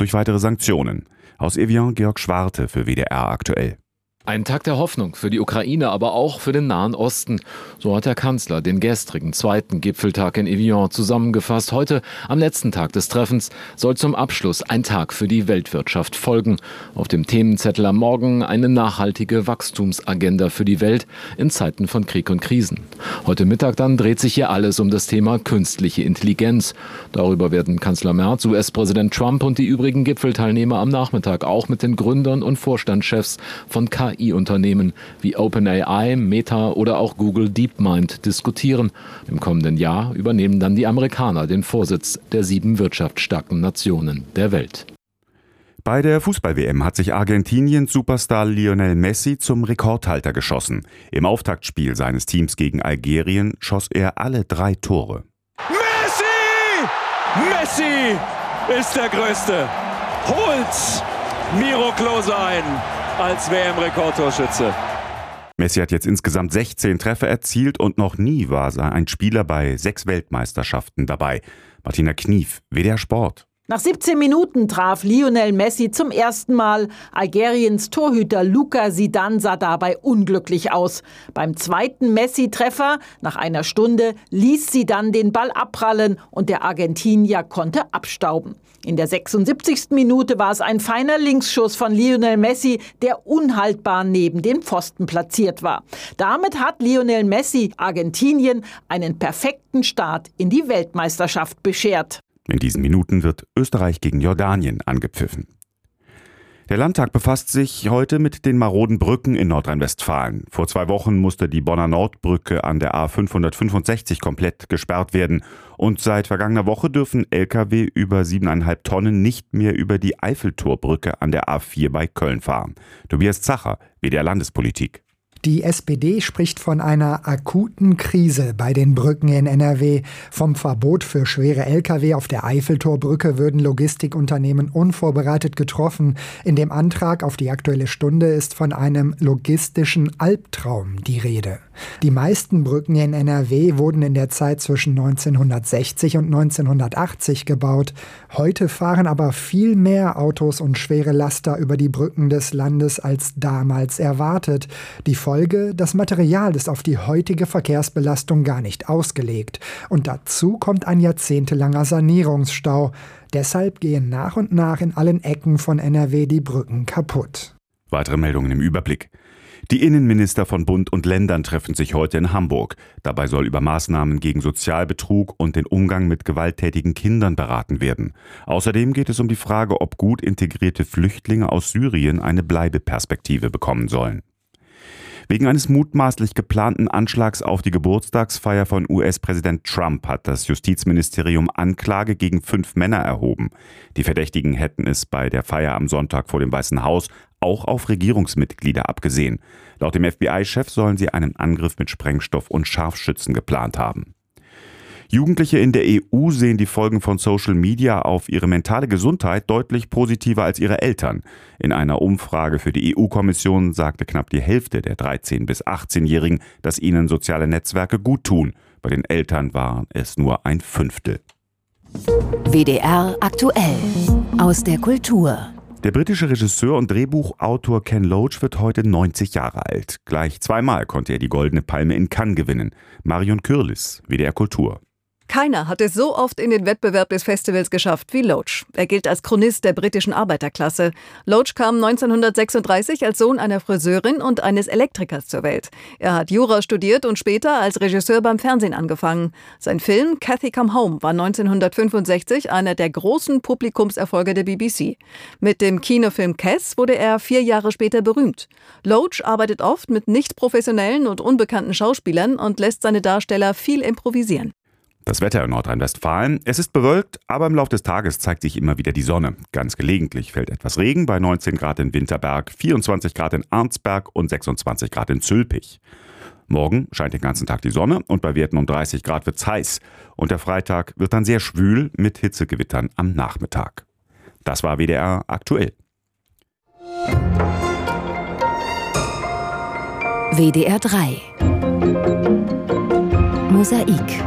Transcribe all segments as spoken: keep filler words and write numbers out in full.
durch weitere Sanktionen. Aus Evian Georg Schwarte für W D R aktuell. Ein Tag der Hoffnung für die Ukraine, aber auch für den Nahen Osten. So hat der Kanzler den gestrigen zweiten Gipfeltag in Evian zusammengefasst. Heute, am letzten Tag des Treffens, soll zum Abschluss ein Tag für die Weltwirtschaft folgen. Auf dem Themenzettel am Morgen eine nachhaltige Wachstumsagenda für die Welt in Zeiten von Krieg und Krisen. Heute Mittag dann dreht sich hier alles um das Thema künstliche Intelligenz. Darüber werden Kanzler Merz, U S-Präsident Trump und die übrigen Gipfelteilnehmer am Nachmittag auch mit den Gründern und Vorstandschefs von K I-Unternehmen wie OpenAI, Meta oder auch Google DeepMind diskutieren. Im kommenden Jahr übernehmen dann die Amerikaner den Vorsitz der sieben wirtschaftsstarken Nationen der Welt. Bei der Fußball-W M hat sich Argentiniens Superstar Lionel Messi zum Rekordhalter geschossen. Im Auftaktspiel seines Teams gegen Algerien schoss er alle drei Tore. Messi! Messi ist der Größte. Holt Miro Klose ein als W M-Rekordtorschütze. Messi hat jetzt insgesamt sechzehn Treffer erzielt und noch nie war ein Spieler bei sechs Weltmeisterschaften dabei. Martina Knief, W D R Sport. Nach siebzehn Minuten traf Lionel Messi zum ersten Mal. Algeriens Torhüter Luka Zidane sah dabei unglücklich aus. Beim zweiten Messi-Treffer nach einer Stunde ließ Zidane den Ball abprallen und der Argentinier konnte abstauben. In der sechsundsiebzigsten Minute war es ein feiner Linksschuss von Lionel Messi, der unhaltbar neben den Pfosten platziert war. Damit hat Lionel Messi Argentinien einen perfekten Start in die Weltmeisterschaft beschert. In diesen Minuten wird Österreich gegen Jordanien angepfiffen. Der Landtag befasst sich heute mit den maroden Brücken in Nordrhein-Westfalen. Vor zwei Wochen musste die Bonner Nordbrücke an der A fünfhundertfünfundsechzig komplett gesperrt werden. Und seit vergangener Woche dürfen L K W über siebeneinhalb Tonnen nicht mehr über die Eiffeltorbrücke an der A vier bei Köln fahren. Tobias Zacher, W D R Landespolitik. Die S P D spricht von einer akuten Krise bei den Brücken in N R W. Vom Verbot für schwere L K W auf der Eiffeltorbrücke würden Logistikunternehmen unvorbereitet getroffen. In dem Antrag auf die Aktuelle Stunde ist von einem logistischen Albtraum die Rede. Die meisten Brücken in N R W wurden in der Zeit zwischen neunzehnhundertsechzig und neunzehnhundertachtzig gebaut. Heute fahren aber viel mehr Autos und schwere Laster über die Brücken des Landes als damals erwartet. Die Folge: Das Material ist auf die heutige Verkehrsbelastung gar nicht ausgelegt. Und dazu kommt ein jahrzehntelanger Sanierungsstau. Deshalb gehen nach und nach in allen Ecken von N R W die Brücken kaputt. Weitere Meldungen im Überblick. Die Innenminister von Bund und Ländern treffen sich heute in Hamburg. Dabei soll über Maßnahmen gegen Sozialbetrug und den Umgang mit gewalttätigen Kindern beraten werden. Außerdem geht es um die Frage, ob gut integrierte Flüchtlinge aus Syrien eine Bleibeperspektive bekommen sollen. Wegen eines mutmaßlich geplanten Anschlags auf die Geburtstagsfeier von U S-Präsident Trump hat das Justizministerium Anklage gegen fünf Männer erhoben. Die Verdächtigen hätten es bei der Feier am Sonntag vor dem Weißen Haus auch auf Regierungsmitglieder abgesehen. Laut dem F B I-Chef sollen sie einen Angriff mit Sprengstoff und Scharfschützen geplant haben. Jugendliche in der E U sehen die Folgen von Social Media auf ihre mentale Gesundheit deutlich positiver als ihre Eltern. In einer Umfrage für die E U-Kommission sagte knapp die Hälfte der dreizehn- bis achtzehnjährigen, dass ihnen soziale Netzwerke gut tun. Bei den Eltern waren es nur ein Fünftel. W D R aktuell aus der Kultur. Der britische Regisseur und Drehbuchautor Ken Loach wird heute neunzig Jahre alt. Gleich zweimal konnte er die Goldene Palme in Cannes gewinnen. Marion Kürlis, W D R Kultur. Keiner hat es so oft in den Wettbewerb des Festivals geschafft wie Loach. Er gilt als Chronist der britischen Arbeiterklasse. Loach kam neunzehnhundertsechsunddreißig als Sohn einer Friseurin und eines Elektrikers zur Welt. Er hat Jura studiert und später als Regisseur beim Fernsehen angefangen. Sein Film Cathy Come Home war neunzehnhundertfünfundsechzig einer der großen Publikumserfolge der B B C. Mit dem Kinofilm Cass wurde er vier Jahre später berühmt. Loach arbeitet oft mit nicht professionellen und unbekannten Schauspielern und lässt seine Darsteller viel improvisieren. Das Wetter in Nordrhein-Westfalen. Es ist bewölkt, aber im Laufe des Tages zeigt sich immer wieder die Sonne. Ganz gelegentlich fällt etwas Regen bei neunzehn Grad in Winterberg, vierundzwanzig Grad in Arnsberg und sechsundzwanzig Grad in Zülpich. Morgen scheint den ganzen Tag die Sonne und bei Werten um dreißig Grad wird's heiß. Und der Freitag wird dann sehr schwül mit Hitzegewittern am Nachmittag. Das war W D R aktuell. W D R drei Mosaik.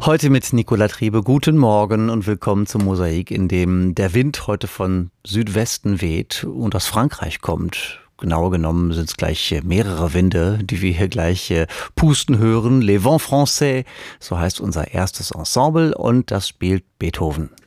Heute mit Nicola Triebe. Guten Morgen und willkommen zum Mosaik, in dem der Wind heute von Südwesten weht und aus Frankreich kommt. Genauer genommen sind es gleich mehrere Winde, die wir hier gleich pusten hören. Les Vents Français, so heißt unser erstes Ensemble, und das spielt Beethoven.